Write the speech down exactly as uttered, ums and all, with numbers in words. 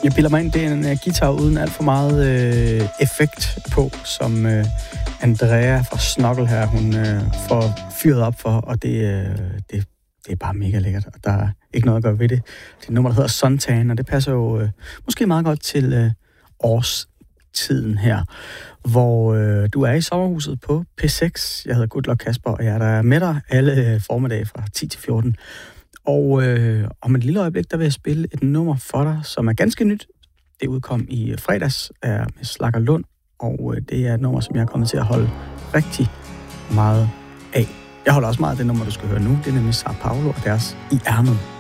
Jeg piller mig ind, det er en uh, guitar uden alt for meget uh, effekt på, som uh, Andrea fra Snokkel her, hun uh, får fyret op for, og det, uh, det, det er bare mega lækkert, og der er ikke noget at gøre ved det. Det er et nummer, der hedder Suntan, og det passer jo uh, måske meget godt til uh, årstiden her, hvor uh, du er i sommerhuset på P seks. Jeg hedder Goodluck Kasper, og jeg er der med dig alle formiddage fra ti til fjorten. Og øh, om et lille øjeblik, der vil jeg spille et nummer for dig, som er ganske nyt. Det udkom i fredags er med Slakker Lund, og øh, det er et nummer, som jeg er kommet til at holde rigtig meget af. Jeg holder også meget af det nummer, du skal høre nu. Det er nemlig Sao Paulo og deres I Ærmet.